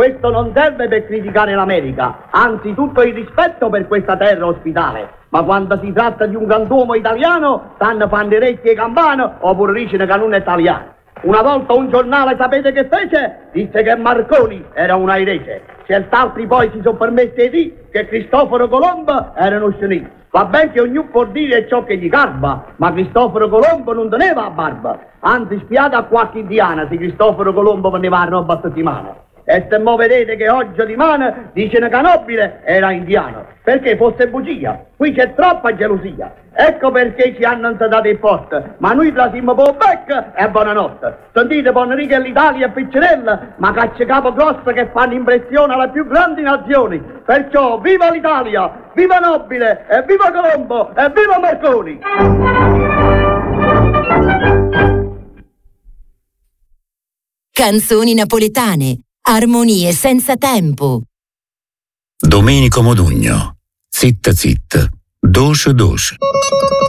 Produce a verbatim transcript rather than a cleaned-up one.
Questo non serve per criticare l'America, anzi tutto il rispetto per questa terra ospitale. Ma quando si tratta di un grand'uomo italiano, stanno fanno orecchie campane oppure dicono che non è italiano. Una volta un giornale, sapete che fece? Disse che Marconi era un airese. Cert'altri poi si sono permessi di dire che Cristoforo Colombo era uno scenito. Va bene che ognuno può dire ciò che gli garba, ma Cristoforo Colombo non teneva la barba. Anzi, spiate a qualche indiana se Cristoforo Colombo veneva a roba a settimana. E se mo vedete che oggi di mano dicono che Nobile era indiano, perché fosse bugia. Qui c'è troppa gelosia. Ecco perché ci hanno insetato il posto, ma noi trasimmo per becco e buonanotte. Sentite, Bonrico e l'Italia e Piccinella, ma cacce capo grosse che fanno impressione alle più grandi nazioni. Perciò viva l'Italia, viva Nobile, e viva Colombo, e viva Marconi! Canzoni napoletane, armonie senza tempo. Domenico Modugno, Zitta Zitta, Doce Doce.